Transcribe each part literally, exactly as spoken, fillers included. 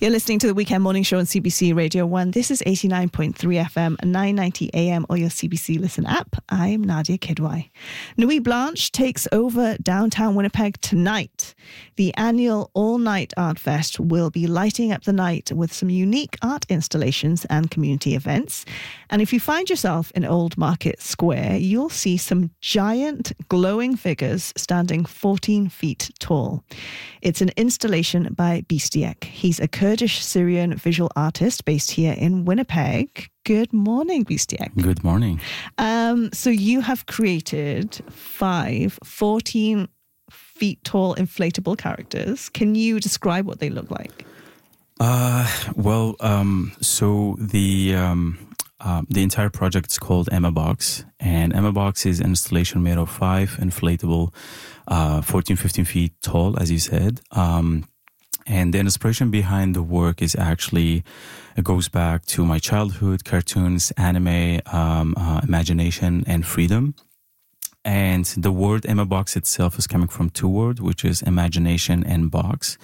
You're listening to the Weekend Morning Show on C B C Radio one. This is eighty-nine point three F M, nine ninety A M, or your C B C Listen app. I'm Nadia Kidwai. Nuit Blanche takes over downtown Winnipeg tonight. The annual all-night art fest will be lighting up the night with some unique art installations and community events. And if you find yourself in Old Market Square, you'll see some giant glowing figures standing fourteen feet tall. It's an installation by Bistiek. He's a Kurdish Syrian visual artist based here in Winnipeg. Good morning, Bistiek. Good morning. Um, so you have created five fourteen feet tall inflatable characters. Can you describe what they look like? Uh, well, um, so the um, uh, the entire project is called Emma Box, and Emma Box is an installation made of five inflatable, uh, fourteen, fifteen feet tall, as you said. Um, and the inspiration behind the work is actually, it goes back to my childhood, cartoons, anime, um, uh, imagination, and freedom. And the word Emma Box itself is coming from two words, which is imagination and box.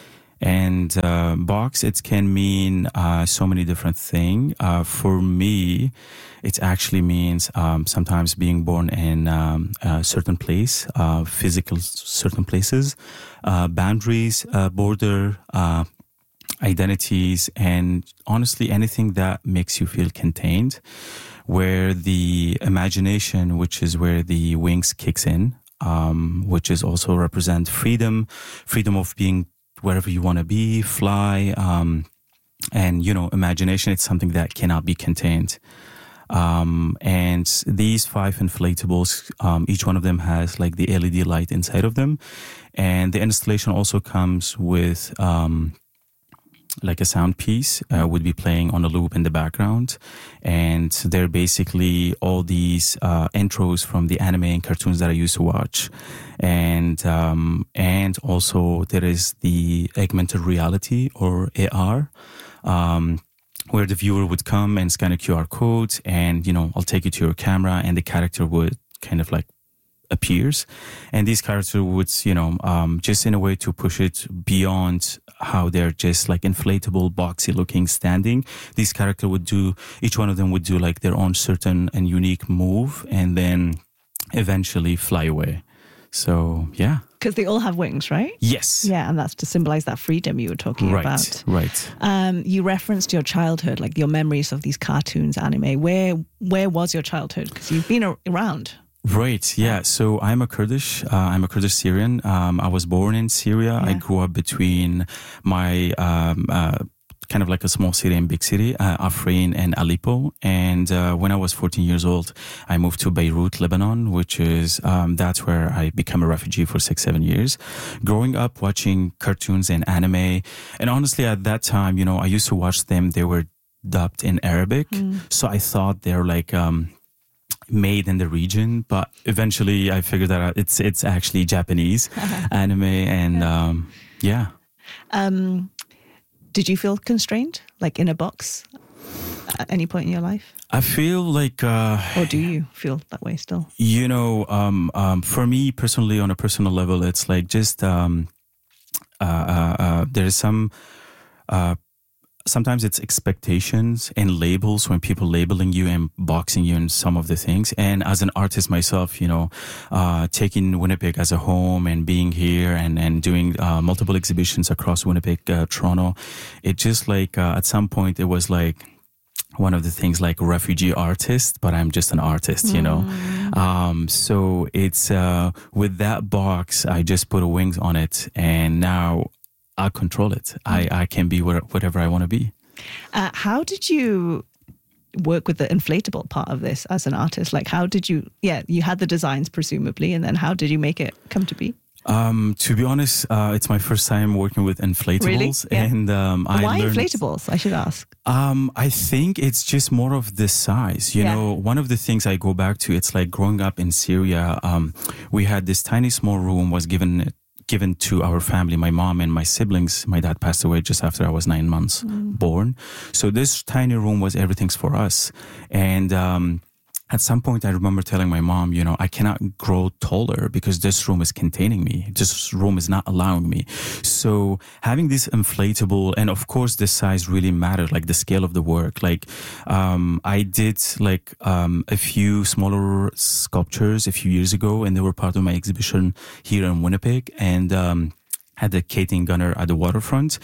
And uh, box, it can mean uh, so many different things. Uh, for me, it actually means um, sometimes being born in um, a certain place, uh, physical certain places, uh, boundaries, uh, border, uh, identities, and honestly anything that makes you feel contained, where the imagination, which is where the wings kicks in, um, which is also represent freedom, freedom of being wherever you want to be, fly, um, and, you know, imagination, it's something that cannot be contained. Um, and these five inflatables, um, each one of them has like the L E D light inside of them. And the installation also comes with, um, like a sound piece, uh, would be playing on a loop in the background. And they're basically all these uh, intros from the anime and cartoons that I used to watch. And um, and also there is the augmented reality, or A R, um, where the viewer would come and scan a Q R code, and, you know, I'll take you to your camera, and the character would kind of like appears, and these characters would, you know, um, just in a way to push it beyond how they're just like inflatable, boxy looking standing. These characters would do, each one of them would do like their own certain and unique move, and then eventually fly away. So, yeah. Because they all have wings, right? Yes. Yeah, and that's to symbolize that freedom you were talking right, about. Right, um, you referenced your childhood, like your memories of these cartoons, anime. Where where was your childhood? Because you've been a- around. Right, yeah. So I'm a Kurdish, uh, I'm a Kurdish Syrian. Um, I was born in Syria. Yeah. I grew up between my, um, uh, kind of like a small city and big city, uh, Afrin and Aleppo. And uh, when I was fourteen years old, I moved to Beirut, Lebanon, which is, um, that's where I became a refugee for six, seven years. Growing up watching cartoons and anime. And honestly, at that time, you know, I used to watch them. They were dubbed in Arabic. Mm. So I thought they're like, um, made in the region, but eventually I figured that out. It's it's actually Japanese anime, and um, yeah. Um, did you feel constrained, like in a box, at any point in your life? I feel like, uh, or do you feel that way still? You know, um, um, for me personally, on a personal level, it's like just um, uh, uh, uh, there is some. Uh, Sometimes it's expectations and labels, when people labeling you and boxing you in some of the things. And as an artist myself, you know, uh, taking Winnipeg as a home and being here and, and doing uh, multiple exhibitions across Winnipeg, uh, Toronto, it just like uh, at some point it was like one of the things like refugee artist, but I'm just an artist, you know. Mm. Um, so it's uh, with that box, I just put a wings on it, and now I control it. I, I can be whatever I want to be. Uh, how did you work with the inflatable part of this as an artist? Like, how did you, yeah, you had the designs presumably, and then how did you make it come to be? Um, to be honest, uh, it's my first time working with inflatables. Really? Yeah. And um, I Why learned, inflatables, I should ask? Um, I think it's just more of the size. You yeah. know, one of the things I go back to, it's like growing up in Syria, um, we had this tiny small room was given given to our family, my mom and my siblings. My dad passed away just after I was nine months mm. born. So this tiny room was everything's for us. And um, at some point, I remember telling my mom, you know, I cannot grow taller because this room is containing me. This room is not allowing me. So having this inflatable, and of course, the size really mattered, like the scale of the work. Like, um, I did like um, a few smaller sculptures a few years ago, and they were part of my exhibition here in Winnipeg, and um, at the Kating Gunner at the waterfront.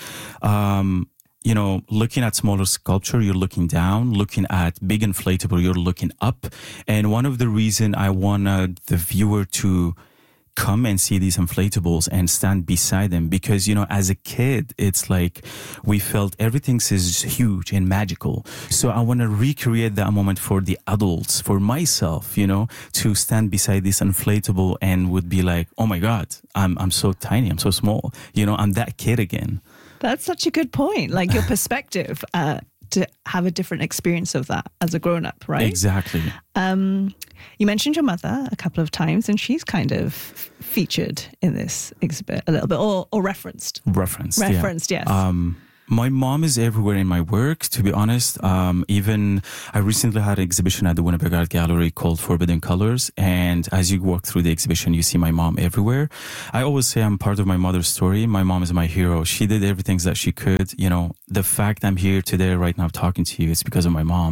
Um, You know, looking at smaller sculpture, you're looking down. Looking at big inflatable, you're looking up. And one of the reason I wanted the viewer to come and see these inflatables and stand beside them, because, you know, as a kid, it's like we felt everything is huge and magical. So I want to recreate that moment for the adults, for myself, you know, to stand beside this inflatable and would be like, oh my God, I'm I'm so tiny, I'm so small. You know, I'm that kid again. That's such a good point. Like your perspective uh, to have a different experience of that as a grown-up, right? Exactly. Um, you mentioned your mother a couple of times, and she's kind of featured in this exhibit a little bit, or, or referenced. Referenced, Referenced, yeah. yes. Um, my mom is everywhere in my work, to be honest. Um, even I recently had an exhibition at the Winnipeg Art Gallery called Forbidden Colors. And as you walk through the exhibition, you see my mom everywhere. I always say I'm part of my mother's story. My mom is my hero. She did everything that she could. You know, the fact I'm here today, right now, talking to you, it's because of my mom.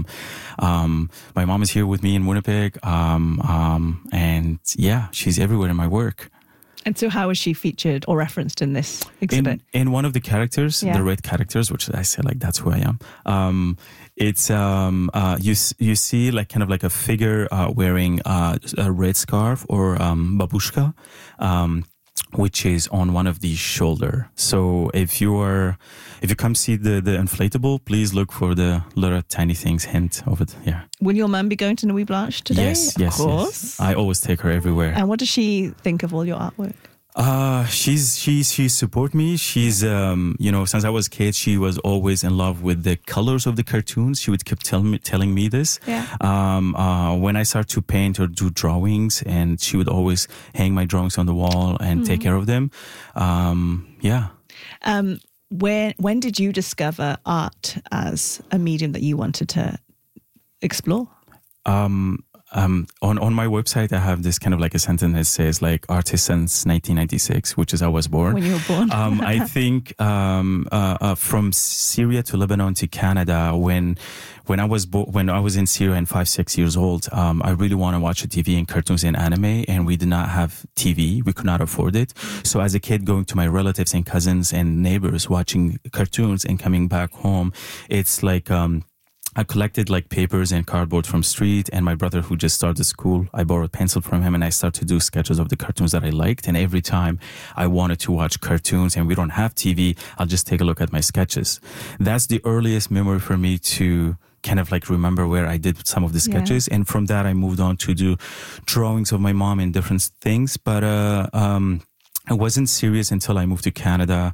Um, my mom is here with me in Winnipeg. Um, um, and yeah, she's everywhere in my work. And so how is she featured or referenced in this exhibit? In, in one of the characters, yeah. the red characters, which I say like, that's who I am. Um, it's, um, uh, you, you see like kind of like a figure, uh, wearing, uh, a red scarf or, um, babushka, um, which is on one of the shoulder. So if you are, if you come see the, the inflatable, please look for the little tiny things hint of it. Yeah. Will your mum be going to Nuit Blanche today? Yes, yes, of course. Yes. I always take her everywhere. And what does she think of all your artwork? Uh, she's, she's, she support me. She's, um, you know, since I was a kid, she was always in love with the colors of the cartoons. She would keep telling me, telling me this. Yeah. Um, uh, when I start to paint or do drawings, and she would always hang my drawings on the wall and mm. take care of them. Um, yeah. Um, when, when did you discover art as a medium that you wanted to explore? Um, Um, on, on my website, I have this kind of like a sentence that says like artist since nineteen ninety-six, which is I was born. When you were born. um, I think, um, uh, uh, from Syria to Lebanon to Canada, when, when I was, bo- when I was in Syria and five, six years old, um, I really want to watch a T V and cartoons and anime, and we did not have T V. We could not afford it. So as a kid, going to my relatives and cousins and neighbors, watching cartoons and coming back home, it's like, um, I collected like papers and cardboard from street, and my brother who just started school, I borrowed pencil from him and I started to do sketches of the cartoons that I liked. And every time I wanted to watch cartoons and we don't have T V, I'll just take a look at my sketches. That's the earliest memory for me to kind of like remember where I did some of the sketches. Yeah. And from that, I moved on to do drawings of my mom and different things. But, uh, um, I wasn't serious until I moved to Canada,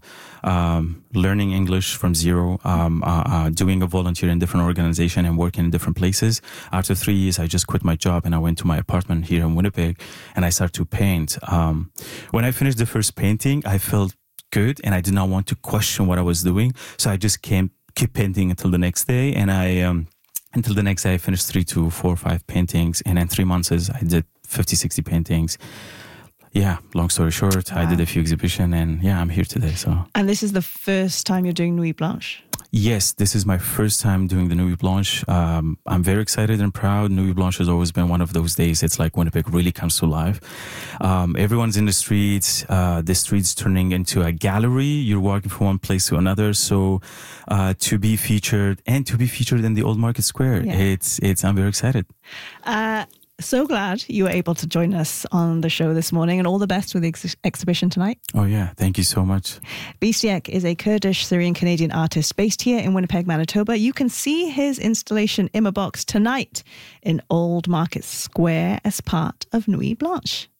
um, learning English from zero, um, uh, uh, doing a volunteer in different organizations and working in different places. After three years, I just quit my job and I went to my apartment here in Winnipeg and I started to paint. Um, when I finished the first painting, I felt good and I did not want to question what I was doing. So I just came, keep painting until the next day. And I, um, until the next day, I finished three to four or five paintings. And in three months, I did fifty, sixty paintings. Yeah, long story short, wow. I did a few exhibitions and yeah, I'm here today. So. And this is the first time you're doing Nuit Blanche? Yes, this is my first time doing the Nuit Blanche. Um, I'm very excited and proud. Nuit Blanche has always been one of those days. It's like Winnipeg really comes to life. Um, everyone's in the streets. Uh, the streets turning into a gallery. You're walking from one place to another. So uh, to be featured and to be featured in the Old Market Square, yeah. it's it's. I'm very excited. Uh, So glad you were able to join us on the show this morning, and all the best with the ex- exhibition tonight. Oh yeah, thank you so much. Bestiak is a Kurdish Syrian Canadian artist based here in Winnipeg, Manitoba. You can see his installation Immerbox tonight in Old Market Square as part of Nuit Blanche.